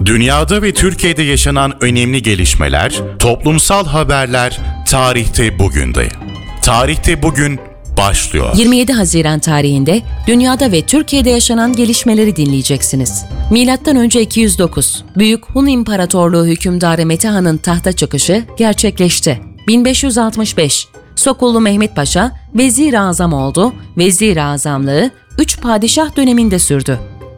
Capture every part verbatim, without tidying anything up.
Dünyada ve Türkiye'de yaşanan önemli gelişmeler, toplumsal haberler tarihte bugünde. Tarihte bugün başlıyor. yirmi yedi Haziran tarihinde dünyada ve Türkiye'de yaşanan gelişmeleri dinleyeceksiniz. Milattan önce iki yüz dokuz, Büyük Hun İmparatorluğu hükümdarı Metehan'ın tahta çıkışı gerçekleşti. bin beş yüz altmış beş, Sokullu Mehmet Paşa Vezir-i Azam oldu. Vezir-i Azamlığı üç padişah döneminde sürdü.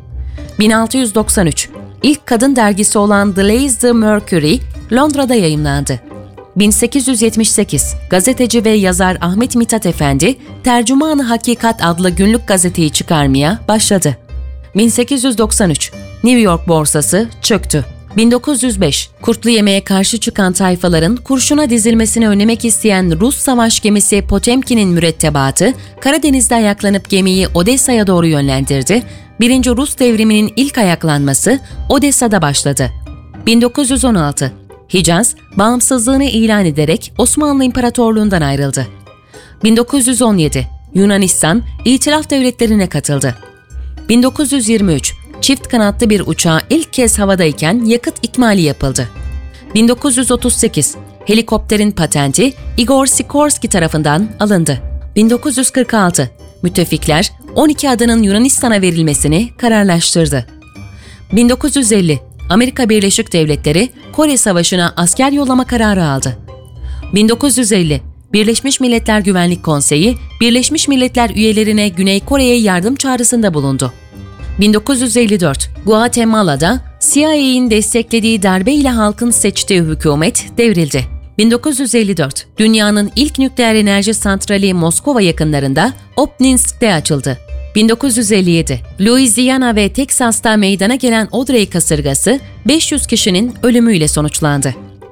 bin altı yüz doksan üç, İlk kadın dergisi olan The Lady's Mercury Londra'da yayımlandı. bin sekiz yüz yetmiş sekiz, gazeteci ve yazar Ahmet Mithat Efendi, Tercüman-ı Hakikat adlı günlük gazeteyi çıkarmaya başladı. bin sekiz yüz doksan üç, New York borsası çöktü. bin dokuz yüz beş, kurtlu yemeğe karşı çıkan tayfaların kurşuna dizilmesini önlemek isteyen Rus savaş gemisi Potemkin'in mürettebatı, Karadeniz'de ayaklanıp gemiyi Odessa'ya doğru yönlendirdi. Birinci Rus devriminin ilk ayaklanması Odessa'da başladı. bin dokuz yüz on altı, Hicaz, bağımsızlığını ilan ederek Osmanlı İmparatorluğundan ayrıldı. bin dokuz yüz on yedi, Yunanistan, İtilaf Devletleri'ne katıldı. bin dokuz yüz yirmi üç, çift kanatlı bir uçağı ilk kez havadayken yakıt ikmali yapıldı. bin dokuz yüz otuz sekiz, helikopterin patenti Igor Sikorsky tarafından alındı. bin dokuz yüz kırk altı, müttefikler on iki adanın Yunanistan'a verilmesini kararlaştırdı. bin dokuz yüz elli, Amerika Birleşik Devletleri Kore Savaşı'na asker yollama kararı aldı. bin dokuz yüz elli, Birleşmiş Milletler Güvenlik Konseyi, Birleşmiş Milletler üyelerine Güney Kore'ye yardım çağrısında bulundu. bin dokuz yüz elli dört, Guatemala'da C I A'nin desteklediği darbe ile halkın seçtiği hükümet devrildi. bin dokuz yüz elli dört, dünyanın ilk nükleer enerji santrali Moskova yakınlarında Obninsk'te açıldı. bin dokuz yüz elli yedi, Louisiana ve Teksas'ta meydana gelen Audrey kasırgası beş yüz kişinin ölümüyle sonuçlandı.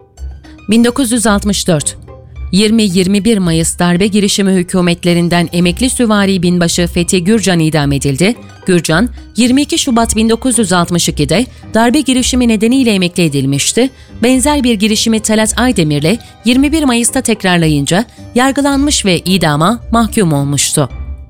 bin dokuz yüz altmış dört, yirmi yirmi bir Mayıs darbe girişimi hükümetlerinden emekli süvari binbaşı Fethi Gürcan idam edildi. Gürcan, yirmi iki Şubat bin dokuz yüz altmış ikide darbe girişimi nedeniyle emekli edilmişti. Benzer bir girişimi Talat Aydemir'le yirmi bir Mayıs'ta tekrarlayınca yargılanmış ve idama mahkum olmuştu.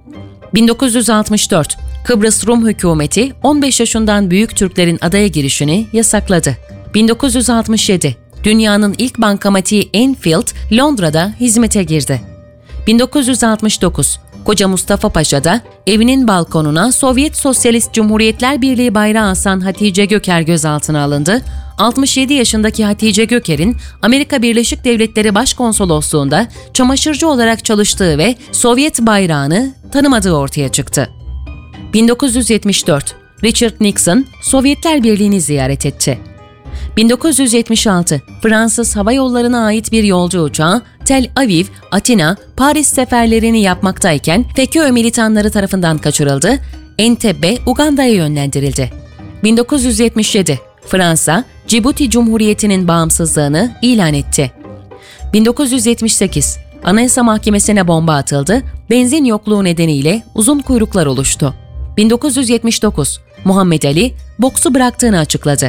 bin dokuz yüz altmış dört, Kıbrıs Rum hükümeti on beş yaşından büyük Türklerin adaya girişini yasakladı. bin dokuz yüz altmış yedi, dünyanın ilk bankamatiği Enfield, Londra'da hizmete girdi. bin dokuz yüz altmış dokuz, Koca Mustafa Paşa'da evinin balkonuna Sovyet Sosyalist Cumhuriyetler Birliği bayrağı asan Hatice Göker gözaltına alındı. altmış yedi yaşındaki Hatice Göker'in Amerika Birleşik Devletleri Başkonsolosluğunda çamaşırcı olarak çalıştığı ve Sovyet bayrağını tanımadığı ortaya çıktı. bin dokuz yüz yetmiş dört, Richard Nixon Sovyetler Birliği'ni ziyaret etti. bin dokuz yüz yetmiş altı, Fransız Hava Yolları'na ait bir yolcu uçağı Tel Aviv, Atina, Paris seferlerini yapmaktayken F K Ö militanları tarafından kaçırıldı. Entebbe, Uganda'ya yönlendirildi. bin dokuz yüz yetmiş yedi, Fransa, Cibuti Cumhuriyeti'nin bağımsızlığını ilan etti. bin dokuz yüz yetmiş sekiz, Anayasa Mahkemesi'ne bomba atıldı, benzin yokluğu nedeniyle uzun kuyruklar oluştu. bin dokuz yüz yetmiş dokuz, Muhammed Ali, boksu bıraktığını açıkladı.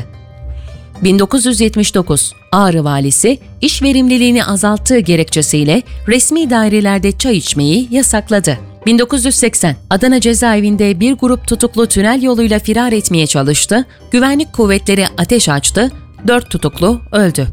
bin dokuz yüz yetmiş dokuz, Ağrı valisi iş verimliliğini azalttığı gerekçesiyle resmi dairelerde çay içmeyi yasakladı. bin dokuz yüz seksen, Adana cezaevinde bir grup tutuklu tünel yoluyla firar etmeye çalıştı, güvenlik kuvvetleri ateş açtı, dört tutuklu öldü.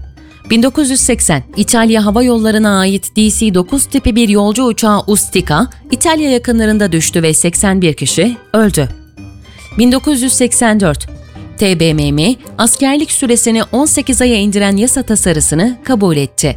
bin dokuz yüz seksen, İtalya Hava Yolları'na ait D C dokuz tipi bir yolcu uçağı Ustica, İtalya yakınlarında düştü ve seksen bir kişi öldü. bin dokuz yüz seksen dört, T B M M, askerlik süresini on sekiz aya indiren yasa tasarısını kabul etti.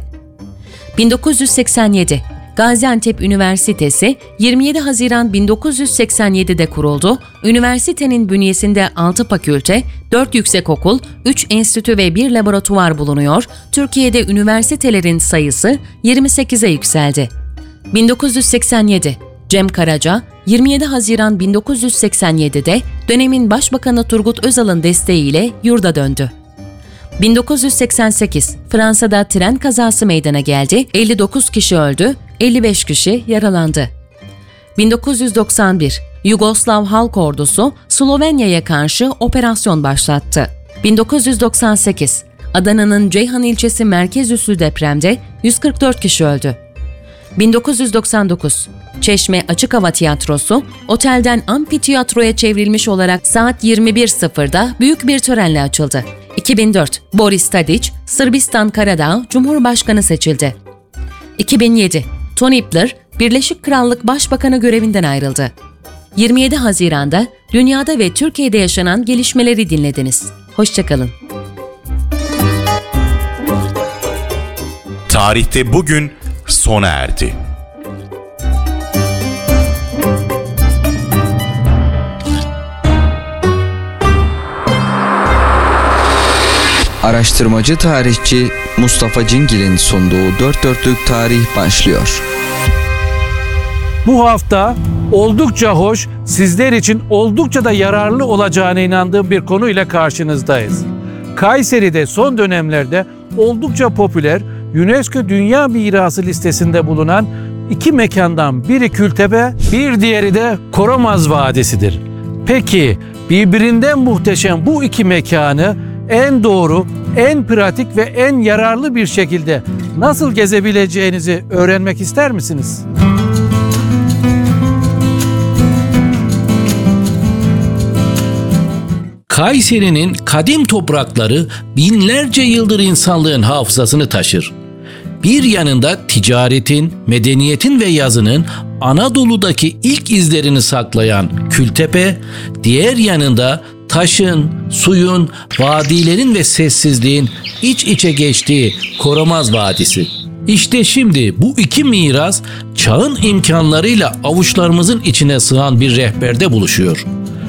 bin dokuz yüz seksen yedi, Gaziantep Üniversitesi yirmi yedi Haziran bin dokuz yüz seksen yedide kuruldu. Üniversitenin bünyesinde altı fakülte, dört yüksekokul, üç enstitü ve bir laboratuvar bulunuyor. Türkiye'de üniversitelerin sayısı yirmi sekize yükseldi. bin dokuz yüz seksen yedi, Cem Karaca, yirmi yedi Haziran bin dokuz yüz seksen yedide dönemin Başbakanı Turgut Özal'ın desteğiyle yurda döndü. bin dokuz yüz seksen sekiz, Fransa'da tren kazası meydana geldi, elli dokuz kişi öldü, elli beş kişi yaralandı. bin dokuz yüz doksan bir, Yugoslav Halk Ordusu Slovenya'ya karşı operasyon başlattı. bin dokuz yüz doksan sekiz, Adana'nın Ceyhan ilçesi merkez üssü depremde yüz kırk dört kişi öldü. bin dokuz yüz doksan dokuz Çeşme Açık Hava Tiyatrosu, otelden amfitiyatroya çevrilmiş olarak saat yirmi bir sıfırda büyük bir törenle açıldı. iki bin dört Boris Tadić, Sırbistan Karadağ Cumhurbaşkanı seçildi. iki bin yedi Tony Blair, Birleşik Krallık Başbakanı görevinden ayrıldı. yirmi yedi Haziran'da dünyada ve Türkiye'de yaşanan gelişmeleri dinlediniz. Hoşça kalın. Tarihte bugün sona erdi. Araştırmacı tarihçi Mustafa Cingil'in sunduğu Dört Dörtlük Tarih başlıyor. Bu hafta oldukça hoş, sizler için oldukça da yararlı olacağına inandığım bir konuyla karşınızdayız. Kayseri'de son dönemlerde oldukça popüler, UNESCO Dünya Mirası listesinde bulunan iki mekandan biri Kültepe, bir diğeri de Koramaz Vadisi'dir. Peki birbirinden muhteşem bu iki mekanı en doğru, en pratik ve en yararlı bir şekilde nasıl gezebileceğinizi öğrenmek ister misiniz? Kayseri'nin kadim toprakları binlerce yıldır insanlığın hafızasını taşır. Bir yanında ticaretin, medeniyetin ve yazının Anadolu'daki ilk izlerini saklayan Kültepe, diğer yanında taşın, suyun, vadilerin ve sessizliğin iç içe geçtiği Koramaz Vadisi. İşte şimdi bu iki miras çağın imkanlarıyla avuçlarımızın içine sığan bir rehberde buluşuyor.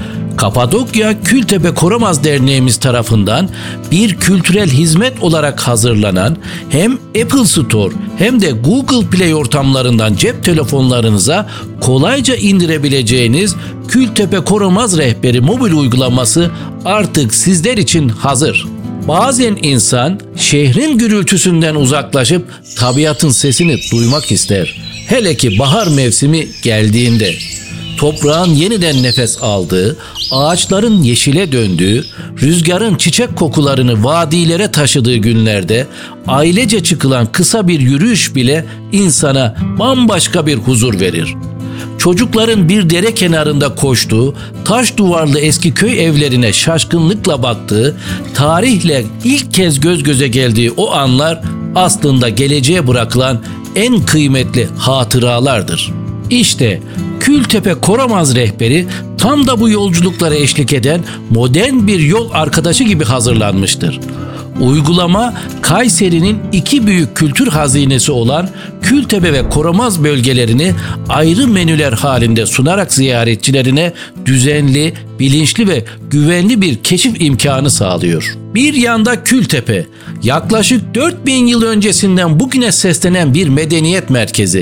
Kapadokya Kültepe Koramaz Derneğimiz tarafından bir kültürel hizmet olarak hazırlanan hem Apple Store hem de Google Play ortamlarından cep telefonlarınıza kolayca indirebileceğiniz Kültepe Koramaz Rehberi mobil uygulaması artık sizler için hazır. Bazen insan şehrin gürültüsünden uzaklaşıp tabiatın sesini duymak ister. Hele ki bahar mevsimi geldiğinde. Toprağın yeniden nefes aldığı, ağaçların yeşile döndüğü, rüzgarın çiçek kokularını vadilere taşıdığı günlerde ailece çıkılan kısa bir yürüyüş bile insana bambaşka bir huzur verir. Çocukların bir dere kenarında koştuğu, taş duvarlı eski köy evlerine şaşkınlıkla baktığı, tarihle ilk kez göz göze geldiği o anlar aslında geleceğe bırakılan en kıymetli hatıralardır. İşte Kültepe Koramaz Rehberi tam da bu yolculuklara eşlik eden modern bir yol arkadaşı gibi hazırlanmıştır. Uygulama Kayseri'nin iki büyük kültür hazinesi olan Kültepe ve Koramaz bölgelerini ayrı menüler halinde sunarak ziyaretçilerine düzenli, bilinçli ve güvenli bir keşif imkanı sağlıyor. Bir yanda Kültepe, yaklaşık dört bin yıl öncesinden bugüne seslenen bir medeniyet merkezi.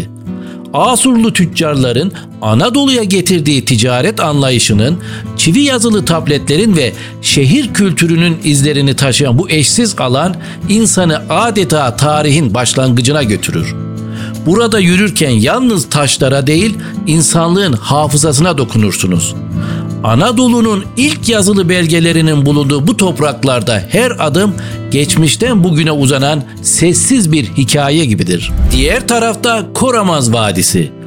Asurlu tüccarların Anadolu'ya getirdiği ticaret anlayışının, çivi yazılı tabletlerin ve şehir kültürünün izlerini taşıyan bu eşsiz alan insanı adeta tarihin başlangıcına götürür. Burada yürürken yalnız taşlara değil, insanlığın hafızasına dokunursunuz. Anadolu'nun ilk yazılı belgelerinin bulunduğu bu topraklarda her adım geçmişten bugüne uzanan sessiz bir hikaye gibidir. Diğer tarafta Koramaz Vadisi.